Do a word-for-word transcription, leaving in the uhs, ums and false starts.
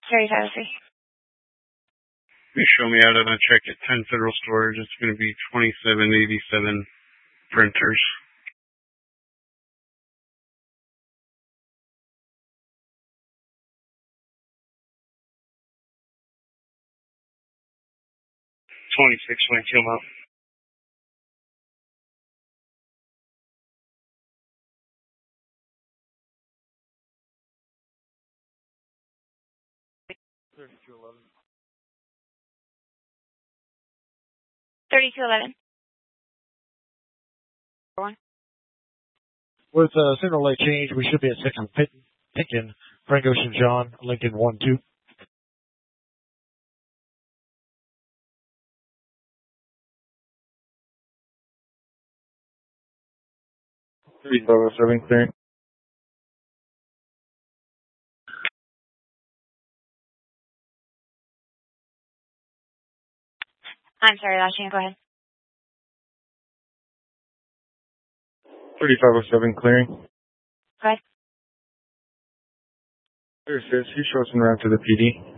thirty-five oh three. You show me out on a check at ten Federal Storage. It's going to be twenty-seven eighty-seven printers. twenty-six twenty-two month. thirty-two eleven. thirty-two eleven. One. With uh, signal light change, we should be at second Pitkin, Frank Ocean John, Lincoln one two. thirty-five oh seven, clearing. I'm sorry, last chance, go ahead. thirty-five oh seven, clearing. Go ahead. There it says, he shows en route to the P D.